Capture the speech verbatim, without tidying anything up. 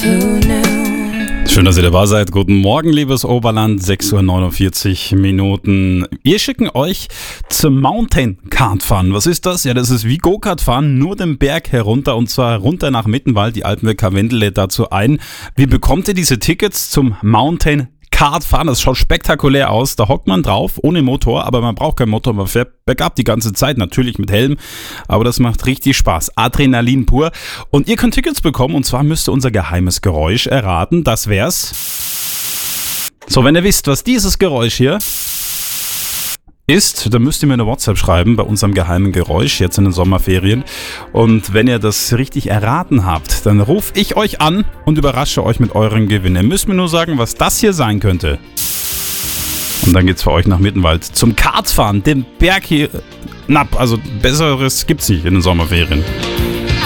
Schön, dass ihr dabei seid. Guten Morgen, liebes Oberland. sechs Uhr neunundvierzig Minuten. Wir schicken euch zum Mountain Kart fahren. Was ist das? Ja, das ist wie Go-Kart fahren, nur den Berg herunter und zwar runter nach Mittenwald. Die Altenweg Wendel lädt dazu ein. Wie bekommt ihr diese Tickets zum Mountain Kart fahren? Das schaut spektakulär aus. Da hockt man drauf, ohne Motor, aber man braucht keinen Motor. Man fährt bergab die ganze Zeit, natürlich mit Helm, aber das macht richtig Spaß. Adrenalin pur. Und ihr könnt Tickets bekommen und zwar müsst ihr unser geheimes Geräusch erraten. Das wär's. So, wenn ihr wisst, was dieses Geräusch hier ist, dann müsst ihr mir eine WhatsApp schreiben bei unserem geheimen Geräusch jetzt in den Sommerferien. Und wenn ihr das richtig erraten habt, dann rufe ich euch an und überrasche euch mit euren Gewinn. Ihr müsst mir nur sagen, was das hier sein könnte. Und dann geht's für euch nach Mittenwald zum Kartfahren, den Berg hier. Na, also besseres gibt's nicht in den Sommerferien.